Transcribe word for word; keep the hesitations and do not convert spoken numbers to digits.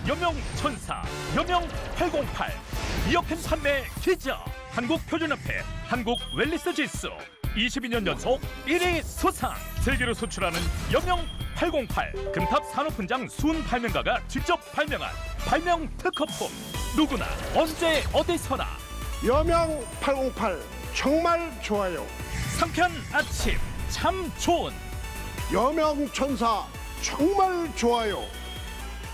여명천사 여명 팔공팔 이어펜 판매 기자 한국표준협회 한국웰니스 지수 이십이 년 연속 일 위 수상 세계로 수출하는 여명 팔공팔 금탑 산업훈장 순 발명가가 직접 발명한 발명 특허품 누구나 언제 어디서나 여명 팔공팔 정말 좋아요. 상쾌한 아침 참 좋은 여명천사 정말 좋아요.